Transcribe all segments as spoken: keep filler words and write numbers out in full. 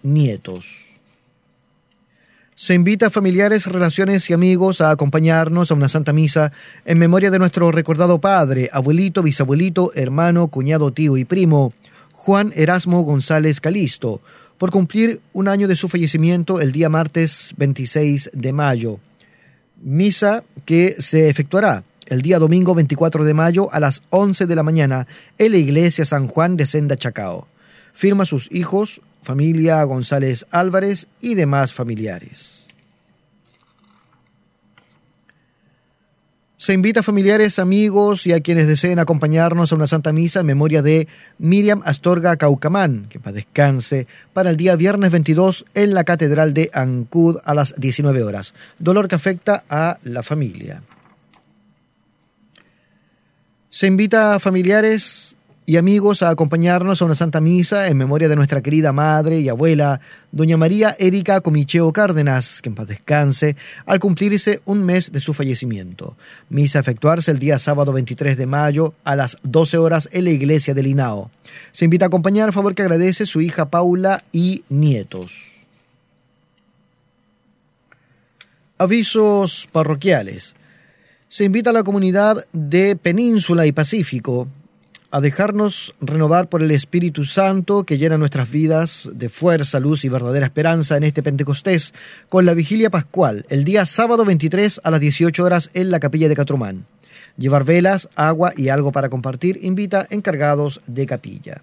nietos. Se invita a familiares, relaciones y amigos a acompañarnos a una Santa Misa en memoria de nuestro recordado padre, abuelito, bisabuelito, hermano, cuñado, tío y primo, Juan Erasmo González Calisto, por cumplir un año de su fallecimiento el día martes veintiséis de mayo. Misa que se efectuará el día domingo veinticuatro de mayo a las once de la mañana en la iglesia San Juan de Senda Chacao. Firma sus hijos, familia González Álvarez y demás familiares. Se invita a familiares, amigos y a quienes deseen acompañarnos a una Santa Misa en memoria de Miriam Astorga Caucamán, que para descanse, para el día viernes veintidós en la Catedral de Ancud a las diecinueve horas. Dolor que afecta a la familia. Se invita a familiares y amigos a acompañarnos a una Santa Misa en memoria de nuestra querida madre y abuela, doña María Erika Comicheo Cárdenas, que en paz descanse, al cumplirse un mes de su fallecimiento. Misa a efectuarse el día sábado veintitrés de mayo a las doce horas en la iglesia del Hinao. Se invita a acompañar, favor que agradece su hija Paula y nietos. Avisos parroquiales. Se invita a la comunidad de Península y Pacífico a dejarnos renovar por el Espíritu Santo que llena nuestras vidas de fuerza, luz y verdadera esperanza en este Pentecostés, con la vigilia pascual, el día sábado veintitrés a las dieciocho horas en la capilla de Catrumán. Llevar velas, agua y algo para compartir, invita encargados de capilla.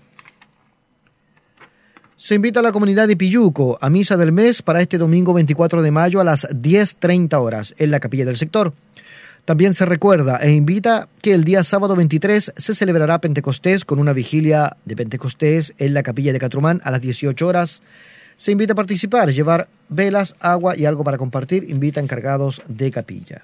Se invita a la comunidad de Piyuco a misa del mes para este domingo veinticuatro de mayo a las diez treinta horas en la capilla del sector. También se recuerda e invita que el día sábado veintitrés se celebrará Pentecostés con una vigilia de Pentecostés en la capilla de Catrumán a las dieciocho horas. Se invita a participar, llevar velas, agua y algo para compartir, invita encargados de capilla.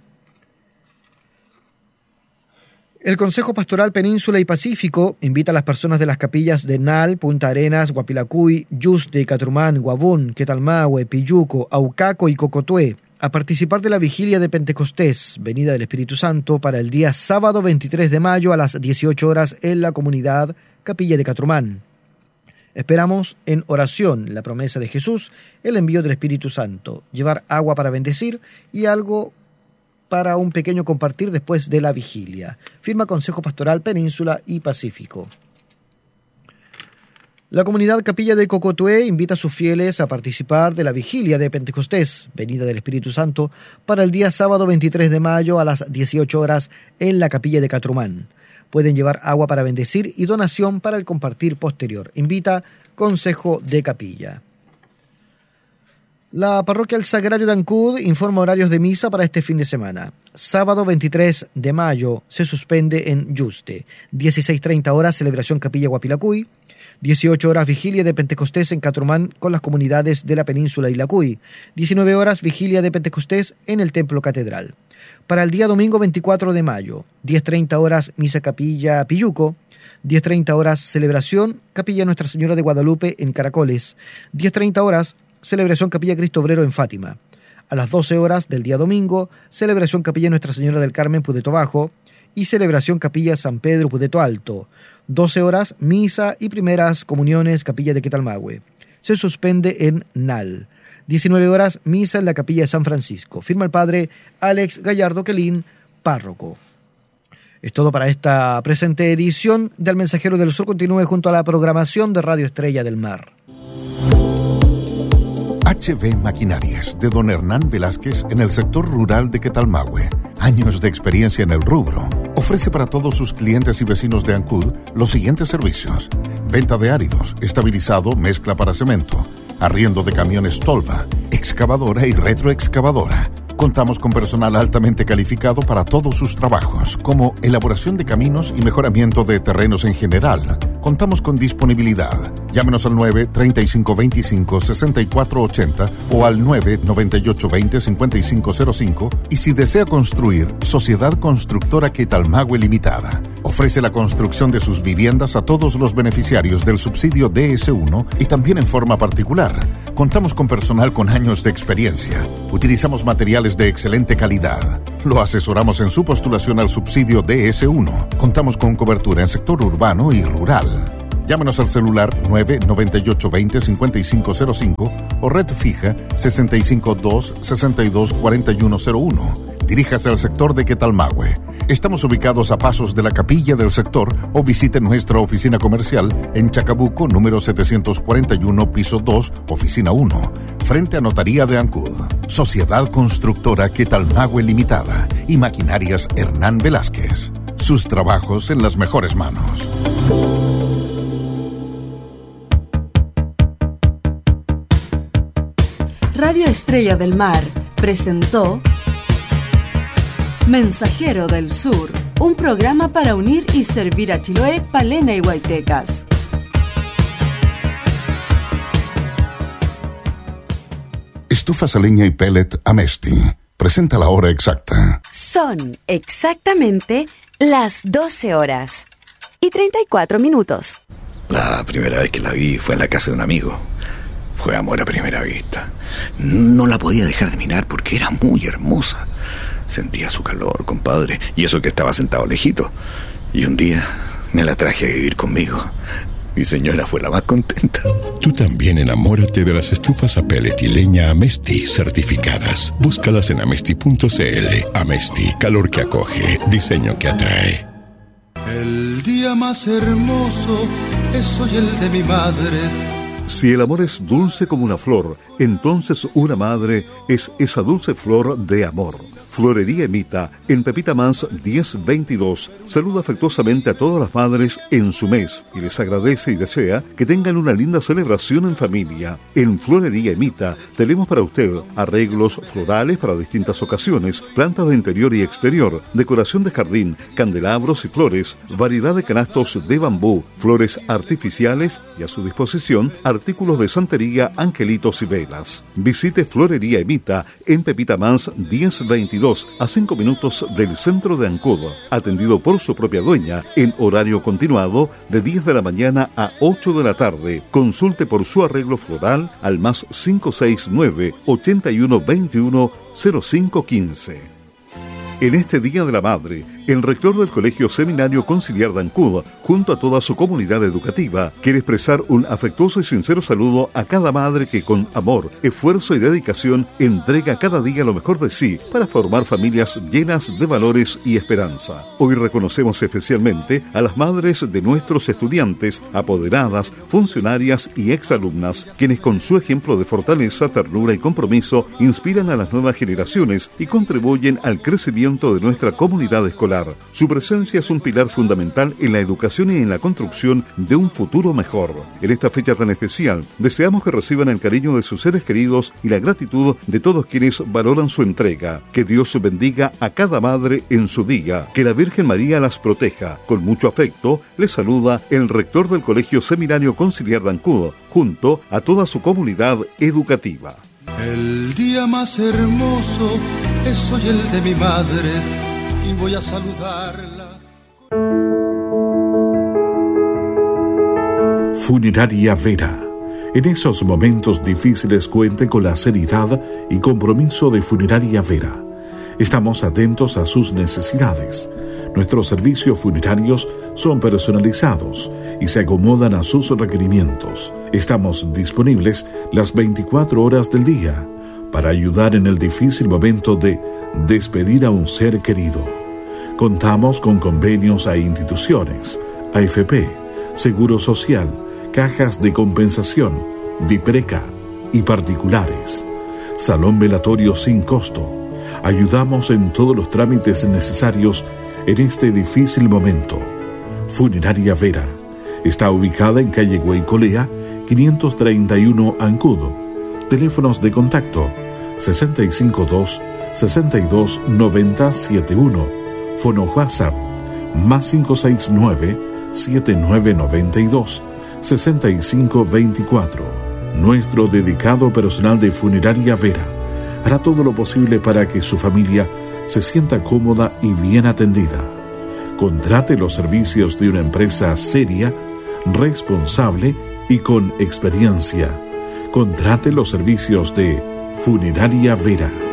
El Consejo Pastoral Península y Pacífico invita a las personas de las capillas de Nal, Punta Arenas, Guapilacuy, Yuste, Catrumán, Guabún, Quetalmahue, Piyuco, Aucaco y Cocotué a participar de la vigilia de Pentecostés, venida del Espíritu Santo, para el día sábado veintitrés de mayo a las dieciocho horas en la comunidad Capilla de Catrumán. Esperamos en oración la promesa de Jesús, el envío del Espíritu Santo, llevar agua para bendecir y algo para un pequeño compartir después de la vigilia. Firma Consejo Pastoral Península y Pacífico. La comunidad Capilla de Cocotué invita a sus fieles a participar de la vigilia de Pentecostés, venida del Espíritu Santo, para el día sábado veintitrés de mayo a las dieciocho horas en la Capilla de Catrumán. Pueden llevar agua para bendecir y donación para el compartir posterior. Invita Consejo de Capilla. La parroquia El Sagrario de Ancud informa horarios de misa para este fin de semana. Sábado veintitrés de mayo se suspende en Yuste. dieciséis treinta horas celebración Capilla Guapilacuy. dieciocho horas vigilia de Pentecostés en Catrumán con las comunidades de la península y la Cuy. diecinueve horas vigilia de Pentecostés en el Templo Catedral. Para el día domingo veinticuatro de mayo, diez treinta horas misa Capilla Piyuco. diez treinta horas celebración Capilla Nuestra Señora de Guadalupe en Caracoles. diez treinta horas celebración Capilla Cristo Obrero en Fátima. A las doce horas del día domingo, celebración Capilla Nuestra Señora del Carmen Pudeto Bajo y celebración Capilla San Pedro Pudeto Alto. doce horas, misa y primeras comuniones Capilla de Quetalmahue. Se suspende en Nal. diecinueve horas, misa en la Capilla de San Francisco. Firma el padre Alex Gallardo Quelín, párroco. Es todo para esta presente edición del Mensajero del Sur. Continúe junto a la programación de Radio Estrella del Mar. H V Maquinarias, de don Hernán Velázquez, en el sector rural de Quetalmahue. Años de experiencia en el rubro. Ofrece para todos sus clientes y vecinos de Ancud los siguientes servicios: venta de áridos, estabilizado, mezcla para cemento, arriendo de camiones Tolva, excavadora y retroexcavadora. Contamos con personal altamente calificado para todos sus trabajos, como elaboración de caminos y mejoramiento de terrenos en general. Contamos con disponibilidad. Llámenos al nueve, treinta y cinco veinticinco, sesenta y cuatro ochenta o al nueve, noventa y ocho veinte, cincuenta y cinco cero cinco. Y si desea construir, Sociedad Constructora Quetalmahue Limitada ofrece la construcción de sus viviendas a todos los beneficiarios del subsidio D S uno y también en forma particular. Contamos con personal con años de experiencia. Utilizamos materiales de excelente calidad. Lo asesoramos en su postulación al subsidio D S uno. Contamos con cobertura en sector urbano y rural. Llámenos al celular nueve nueve ocho dos cero cinco cinco cero cinco o red fija sesenta y cinco dos sesenta y dos cuarenta y uno cero uno. Diríjase al sector de Quetalmahue. Estamos ubicados a pasos de la capilla del sector o visite nuestra oficina comercial en Chacabuco, número setecientos cuarenta y uno, piso dos, oficina uno, frente a Notaría de Ancud. Sociedad Constructora Quetalmahue Limitada y Maquinarias Hernán Velázquez. Sus trabajos en las mejores manos. Radio Estrella del Mar presentó Mensajero del Sur, un programa para unir y servir a Chiloé, Palena y Huaytecas. Estufas a leña y pellet Amesti. Presenta la hora exacta. Son exactamente las doce horas y treinta y cuatro minutos. La primera vez que la vi fue en la casa de un amigo. Fue amor a primera vista. No la podía dejar de mirar porque era muy hermosa. Sentía su calor, compadre, y eso que estaba sentado lejito. Y un día me la traje a vivir conmigo. Mi señora fue la más contenta. Tú también enamórate de las estufas a pellet y leña Amesti certificadas. Búscalas en amesti punto cl. Amesti, calor que acoge, diseño que atrae. El día más hermoso es hoy el de mi madre. Si el amor es dulce como una flor, entonces una madre es esa dulce flor de amor. Florería Emita, en Pepita Mans diez veintidós, saluda afectuosamente a todas las madres en su mes y les agradece y desea que tengan una linda celebración en familia. En Florería Emita tenemos para usted arreglos florales para distintas ocasiones, plantas de interior y exterior, decoración de jardín, candelabros y flores, variedad de canastos de bambú, flores artificiales y a su disposición artículos de santería, angelitos y velas. Visite Florería Emita en Pepita Mans diez veintidós, a cinco minutos del centro de Ancud, atendido por su propia dueña en horario continuado de diez de la mañana a ocho de la tarde. Consulte por su arreglo floral al más cinco seis nueve, ochenta y uno veintiuno, cero cinco quince. En este Día de la Madre, el rector del Colegio Seminario Conciliar de Ancud, junto a toda su comunidad educativa, quiere expresar un afectuoso y sincero saludo a cada madre que con amor, esfuerzo y dedicación entrega cada día lo mejor de sí para formar familias llenas de valores y esperanza. Hoy reconocemos especialmente a las madres de nuestros estudiantes, apoderadas, funcionarias y exalumnas, quienes con su ejemplo de fortaleza, ternura y compromiso inspiran a las nuevas generaciones y contribuyen al crecimiento de nuestra comunidad escolar. Su presencia es un pilar fundamental en la educación y en la construcción de un futuro mejor. En esta fecha tan especial, deseamos que reciban el cariño de sus seres queridos y la gratitud de todos quienes valoran su entrega. Que Dios bendiga a cada madre en su día. Que la Virgen María las proteja. Con mucho afecto, les saluda el rector del Colegio Seminario Conciliar de Ancud, junto a toda su comunidad educativa. El día más hermoso es hoy el de mi madre. Y voy a saludarla. Funeraria Vera. En esos momentos difíciles cuente con la seriedad y compromiso de Funeraria Vera. Estamos atentos a sus necesidades. Nuestros servicios funerarios son personalizados y se acomodan a sus requerimientos. Estamos disponibles las veinticuatro horas del día para ayudar en el difícil momento de despedir a un ser querido. Contamos con convenios a instituciones, A F P, Seguro Social, cajas de compensación, DIPRECA y particulares. Salón velatorio sin costo. Ayudamos en todos los trámites necesarios en este difícil momento. Funeraria Vera está ubicada en calle Guaycolea, quinientos treinta y uno Ancud. Teléfonos de contacto sesenta y cinco dos, sesenta y dos, noventa, setenta y uno. Fono WhatsApp más cinco seis nueve, siete nueve nueve dos, sesenta y cinco veinticuatro. Nuestro dedicado personal de Funeraria Vera hará todo lo posible para que su familia se sienta cómoda y bien atendida. Contrate los servicios de una empresa seria, responsable y con experiencia. Contrate los servicios de Funeraria Vera.